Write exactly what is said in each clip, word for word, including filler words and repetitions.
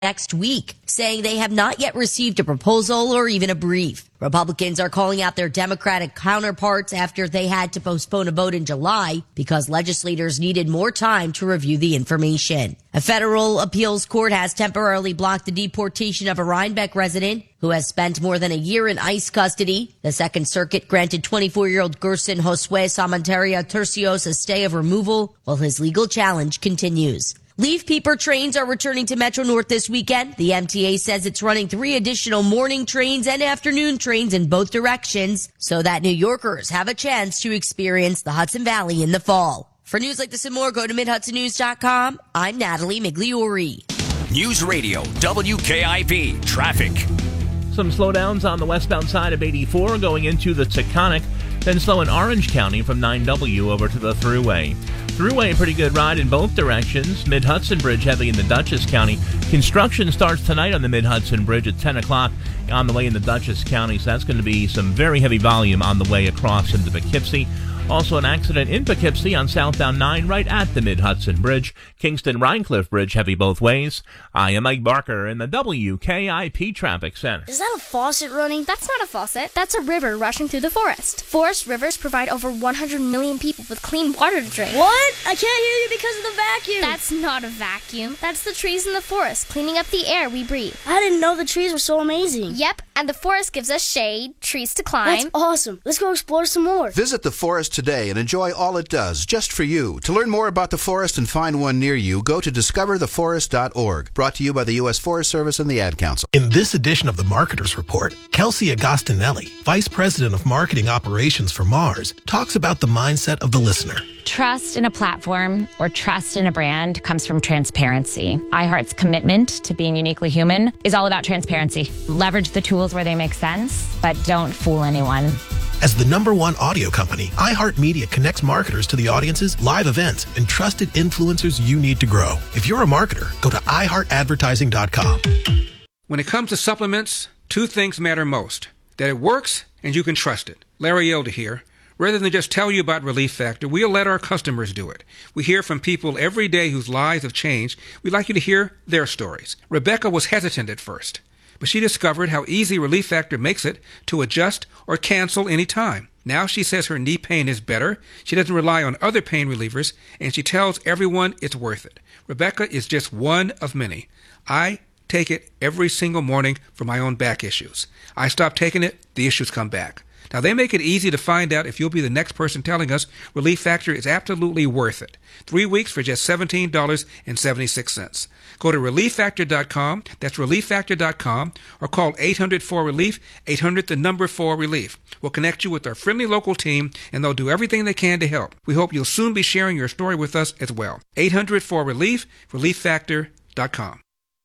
next week, saying they have not yet received a proposal or even a brief. Republicans are calling out their Democratic counterparts after they had to postpone a vote in July because legislators needed more time to review the information. A federal appeals court has temporarily blocked the deportation of a Rhinebeck resident who has spent more than a year in ICE custody. The Second Circuit granted twenty-four-year-old Gerson Josue Samanteria Tercios a stay of removal while his legal challenge continues. Leaf Peeper trains are returning to Metro North this weekend. The M T A says it's running three additional morning trains and afternoon trains in both directions so that New Yorkers have a chance to experience the Hudson Valley in the fall. For news like this and more, go to mid hudson news dot com. I'm Natalie Migliori. News Radio W K I P Traffic. Some slowdowns on the westbound side of eighty-four going into the Taconic, then slow in Orange County from nine W over to the Thruway. Thruway, a pretty good ride in both directions. Mid-Hudson Bridge heavy in the Dutchess County. Construction starts tonight on the Mid-Hudson Bridge at ten o'clock on the way in the Dutchess County, so that's going to be some very heavy volume on the way across into Poughkeepsie. Also an accident in Poughkeepsie on southbound nine right at the Mid-Hudson Bridge. Kingston-Rhinecliff Bridge heavy both ways. I am Mike Barker in the W K I P Traffic Center. Is that a faucet running? That's not a faucet. That's a river rushing through the forest. Forest rivers provide over one hundred million people with clean water to drink. What? I can't hear you because of the vacuum. That's not a vacuum. That's the trees in the forest cleaning up the air we breathe. I didn't know the trees were so amazing. Yep, and the forest gives us shade, trees to climb. That's awesome. Let's go explore some more. Visit the forest today and enjoy all it does just for you. To learn more about the forest and find one near you, go to discover the forest dot org. Brought to you by the U S Forest Service and the Ad Council. In this edition of the Marketer's Report, Kelsey Agostinelli, Vice President of Marketing Operations for Mars, talks about the mindset of the listener. Trust in a platform or trust in a brand comes from transparency. iHeart's commitment to being uniquely human is all about transparency. Leverage the tools where they make sense, but don't fool anyone. As the number one audio company, iHeartMedia connects marketers to the audiences, live events, and trusted influencers you need to grow. If you're a marketer, go to i heart advertising dot com. When it comes to supplements, two things matter most. That it works and you can trust it. Larry Elder here. Rather than just tell you about Relief Factor, we'll let our customers do it. We hear from people every day whose lives have changed. We'd like you to hear their stories. Rebecca was hesitant at first, but she discovered how easy Relief Factor makes it to adjust or cancel any time. Now she says her knee pain is better, she doesn't rely on other pain relievers, and she tells everyone it's worth it. Rebecca is just one of many. I take it every single morning for my own back issues. I stop taking it, the issues come back. Now, they make it easy to find out if you'll be the next person telling us Relief Factor is absolutely worth it. Three weeks for just seventeen dollars and seventy-six cents. Go to relief factor dot com, that's relief factor dot com, or call eight hundred four relief, eight hundred the number four relief. We'll connect you with our friendly local team, and they'll do everything they can to help. We hope you'll soon be sharing your story with us as well. eight hundred four relief, relief factor dot com.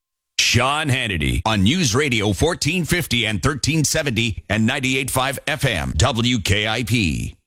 Sean Hannity on News Radio fourteen fifty and thirteen seventy and ninety-eight point five F M W K I P.